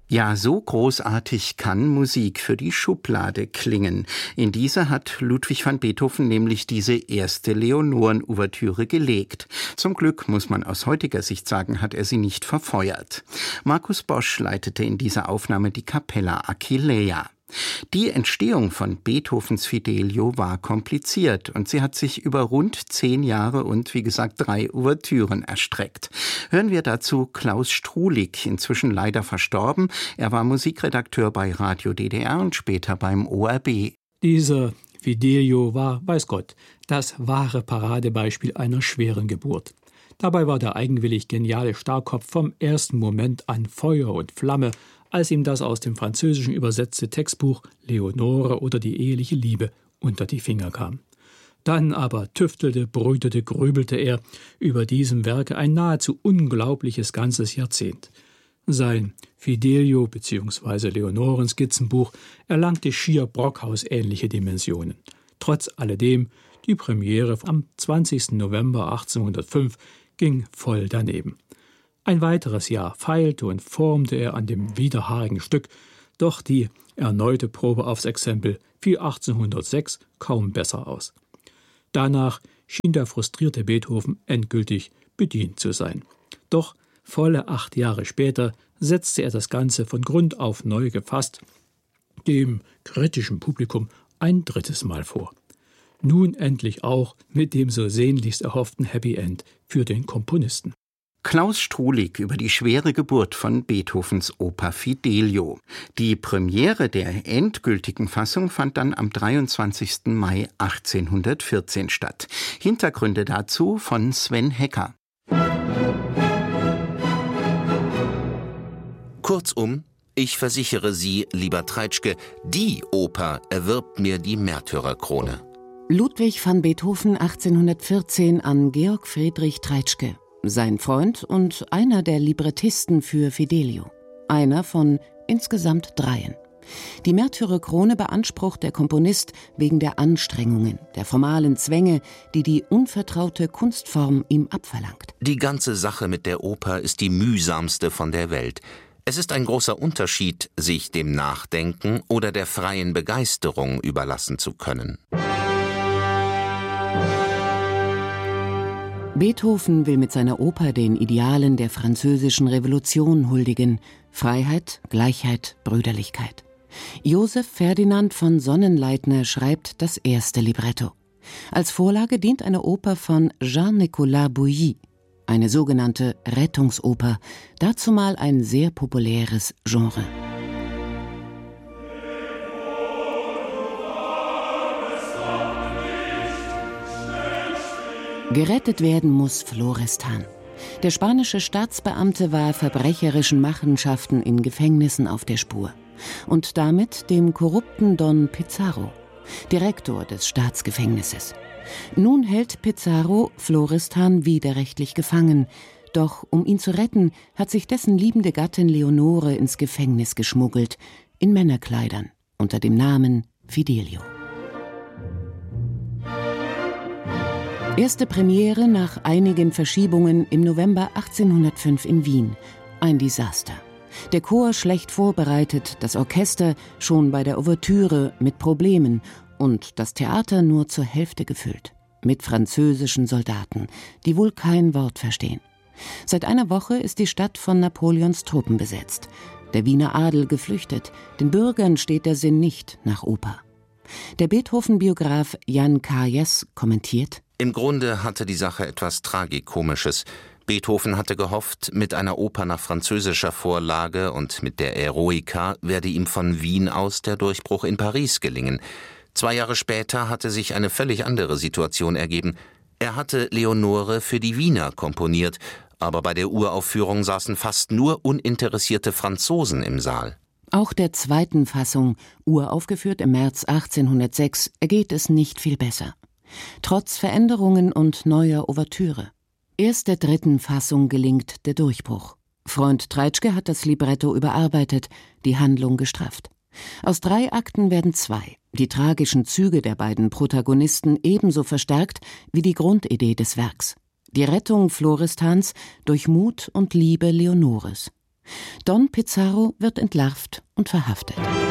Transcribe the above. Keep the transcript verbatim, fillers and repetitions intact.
Ja, so großartig kann Musik für die Schublade klingen. In diese hat Ludwig van Beethoven nämlich diese erste Leonoren-Ouvertüre gelegt. Zum Glück, muss man aus heutiger Sicht sagen, hat er sie nicht verfeuert. Markus Bosch leitete in dieser Aufnahme die Capella Aquileia. Die Entstehung von Beethovens Fidelio war kompliziert und sie hat sich über rund zehn Jahre und, wie gesagt, drei Ouvertüren erstreckt. Hören wir dazu Klaus Strulig, inzwischen leider verstorben. Er war Musikredakteur bei Radio D D R und später beim O R B. Dieser Fidelio war, weiß Gott, das wahre Paradebeispiel einer schweren Geburt. Dabei war der eigenwillig geniale Starrkopf vom ersten Moment an Feuer und Flamme, als ihm das aus dem Französischen übersetzte Textbuch Leonore oder die eheliche Liebe unter die Finger kam. Dann aber tüftelte, brütete, grübelte er über diesem Werke ein nahezu unglaubliches ganzes Jahrzehnt. Sein Fidelio bzw. Leonoren-Skizzenbuch erlangte schier Brockhaus-ähnliche Dimensionen. Trotz alledem, die Premiere am zwanzigsten November achtzehnhundertfünf ging voll daneben. Ein weiteres Jahr feilte und formte er an dem widerhaarigen Stück, doch die erneute Probe aufs Exempel fiel achtzehnhundertsechs kaum besser aus. Danach schien der frustrierte Beethoven endgültig bedient zu sein. Doch volle acht Jahre später setzte er das Ganze von Grund auf neu gefasst, dem kritischen Publikum ein drittes Mal vor. Nun endlich auch mit dem so sehnlichst erhofften Happy End für den Komponisten. Klaus Strulig über die schwere Geburt von Beethovens Oper Fidelio. Die Premiere der endgültigen Fassung fand dann am dreiundzwanzigsten Mai achtzehnhundertvierzehn statt. Hintergründe dazu von Sven Hecker. Kurzum, ich versichere Sie, lieber Treitschke, die Oper erwirbt mir die Märtyrerkrone. Ludwig van Beethoven achtzehnhundertvierzehn an Georg Friedrich Treitschke. Sein Freund und einer der Librettisten für Fidelio. Einer von insgesamt dreien. Die Märtyrerkrone beansprucht der Komponist wegen der Anstrengungen, der formalen Zwänge, die die unvertraute Kunstform ihm abverlangt. Die ganze Sache mit der Oper ist die mühsamste von der Welt. Es ist ein großer Unterschied, sich dem Nachdenken oder der freien Begeisterung überlassen zu können. Beethoven will mit seiner Oper den Idealen der französischen Revolution huldigen: Freiheit, Gleichheit, Brüderlichkeit. Joseph Ferdinand von Sonnenleitner schreibt das erste Libretto. Als Vorlage dient eine Oper von Jean-Nicolas Bouilly, eine sogenannte Rettungsoper, dazumal ein sehr populäres Genre. Gerettet werden muss Florestan. Der spanische Staatsbeamte war verbrecherischen Machenschaften in Gefängnissen auf der Spur. Und damit dem korrupten Don Pizarro, Direktor des Staatsgefängnisses. Nun hält Pizarro Florestan widerrechtlich gefangen. Doch um ihn zu retten, hat sich dessen liebende Gattin Leonore ins Gefängnis geschmuggelt, in Männerkleidern, unter dem Namen Fidelio. Erste Premiere nach einigen Verschiebungen im November achtzehnhundertfünf in Wien. Ein Desaster. Der Chor schlecht vorbereitet, das Orchester schon bei der Ouvertüre mit Problemen und das Theater nur zur Hälfte gefüllt. Mit französischen Soldaten, die wohl kein Wort verstehen. Seit einer Woche ist die Stadt von Napoleons Truppen besetzt. Der Wiener Adel geflüchtet, den Bürgern steht der Sinn nicht nach Oper. Der Beethoven-Biograf Jan Kajes kommentiert: Im Grunde hatte die Sache etwas Tragikomisches. Beethoven hatte gehofft, mit einer Oper nach französischer Vorlage und mit der Eroica werde ihm von Wien aus der Durchbruch in Paris gelingen. Zwei Jahre später hatte sich eine völlig andere Situation ergeben. Er hatte Leonore für die Wiener komponiert, aber bei der Uraufführung saßen fast nur uninteressierte Franzosen im Saal. Auch der zweiten Fassung, uraufgeführt im März achtzehnhundertsechs, ergeht es nicht viel besser. Trotz Veränderungen und neuer Ouvertüre. Erst der dritten Fassung gelingt der Durchbruch. Freund Treitschke hat das Libretto überarbeitet, die Handlung gestrafft. Aus drei Akten werden zwei, die tragischen Züge der beiden Protagonisten ebenso verstärkt wie die Grundidee des Werks. Die Rettung Florestans durch Mut und Liebe Leonores. Don Pizarro wird entlarvt und verhaftet.